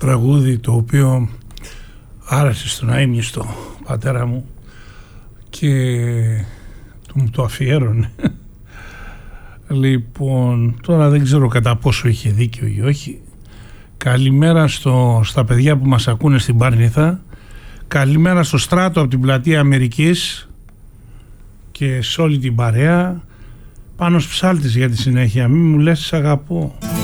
τραγούδι το οποίο άρεσε στον αείμνηστο πατέρα μου και μου το αφιέρωνε. Λοιπόν, τώρα δεν ξέρω κατά πόσο είχε δίκιο ή όχι. Καλημέρα στα παιδιά που μας ακούνε στην Πάρνηθα. Καλημέρα στο Στράτο από την Πλατεία Αμερικής και σε όλη την παρέα. Πάνος Ψάλτης για τη συνέχεια. Μη μου λες αγαπώ.